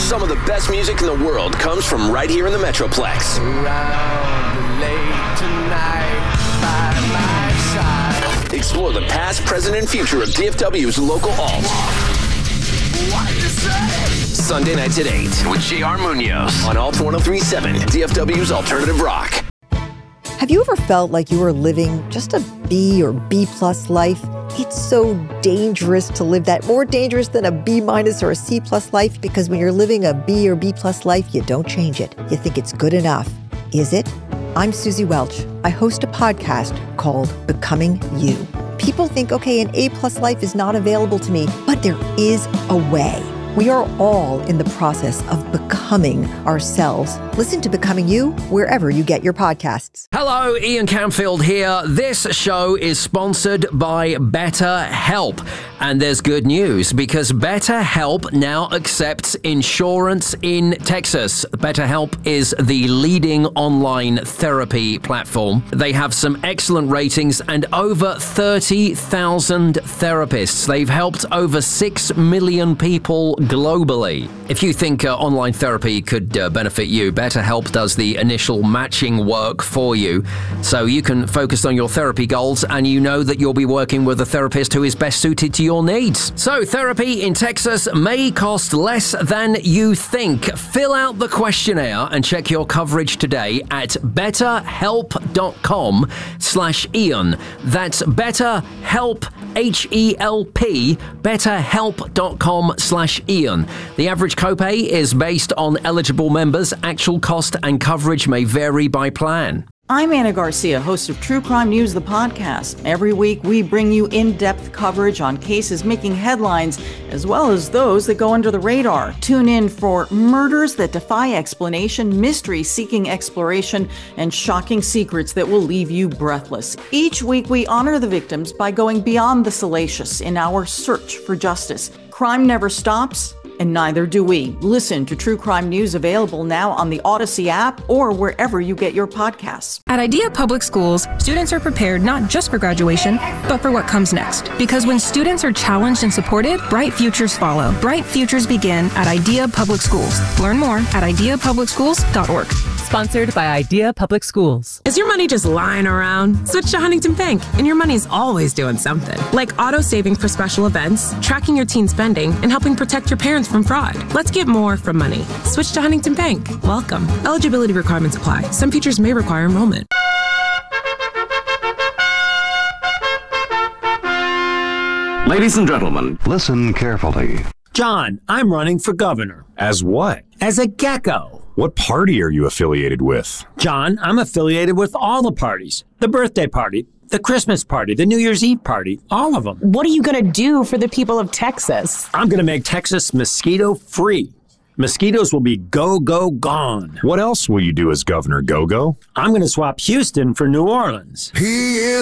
Some of the best music in the world comes from right here in the Metroplex. Around the lake tonight, by my side. Explore the past, present, and future of DFW's local alt. What you say? Sunday nights at 8 with JR Munoz on Alt 103.7, DFW's Alternative Rock. Have you ever felt like you were living just a B or B plus life? It's so dangerous to live that, more dangerous than a B minus or a C plus life, because when you're living a B or B plus life, you don't change it. You think it's good enough. Is it? I'm Susie Welch. I host a podcast called Becoming You. People think, okay, an A plus life is not available to me, but there is a way. We are all in the process of becoming ourselves. Listen to Becoming You wherever you get your podcasts. Hello, Ian Camfield here. This show is sponsored by BetterHelp. And there's good news because BetterHelp now accepts insurance in Texas. BetterHelp is the leading online therapy platform. They have some excellent ratings and over 30,000 therapists. They've helped over 6 million people globally. If you think online therapy could benefit you, BetterHelp does the initial matching work for you. So you can focus on your therapy goals and you know that you'll be working with a therapist who is best suited to your needs. So therapy in Texas may cost less than you think. Fill out the questionnaire and check your coverage today at betterhelp.com/Ian. That's BetterHelp, H-E-L-P, betterhelp.com/Ian. The average copay is based on eligible members. Actual cost and coverage may vary by plan. I'm Anna Garcia, host of True Crime News, the podcast. Every week, we bring you in-depth coverage on cases making headlines, as well as those that go under the radar. Tune in for murders that defy explanation, mystery seeking exploration, and shocking secrets that will leave you breathless. Each week, we honor the victims by going beyond the salacious in our search for justice. Crime never stops, and neither do we. Listen to True Crime News, available now on the Odyssey app or wherever you get your podcasts. At Idea Public Schools, students are prepared not just for graduation, but for what comes next. Because when students are challenged and supported, bright futures follow. Bright futures begin at Idea Public Schools. Learn more at ideapublicschools.org. Sponsored by Idea Public Schools. Is your money just lying around? Switch to Huntington Bank, and your money's always doing something. Like auto saving for special events, tracking your teen spending, and helping protect your parents from fraud. Let's get more from money. Switch to Huntington Bank. Welcome. Eligibility requirements apply. Some features may require enrollment. Ladies and gentlemen, listen carefully. John, I'm running for governor. As what? As a gecko. What party are you affiliated with? John, I'm affiliated with all the parties. The birthday party, the Christmas party, the New Year's Eve party, all of them. What are you going to do for the people of Texas? I'm going to make Texas mosquito-free. Mosquitoes will be go, go, gone. What else will you do as Governor Go-Go? I'm going to swap Houston for New Orleans. He is